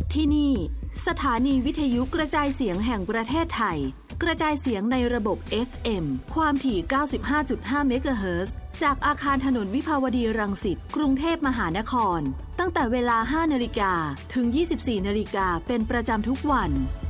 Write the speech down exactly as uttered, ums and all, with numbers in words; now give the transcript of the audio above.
ที่นี่สถานีวิทยุกระจายเสียงแห่งประเทศไทยกระจายเสียงในระบบ เอฟ เอ็ม ความถี่ เก้าสิบห้าจุดห้า เมกะเฮิรตซ์จากอาคารถนนวิภาวดีรังสิตกรุงเทพมหานครตั้งแต่เวลา ห้านาฬิกา ถึง ยี่สิบสี่นาฬิกาเป็นประจำทุกวัน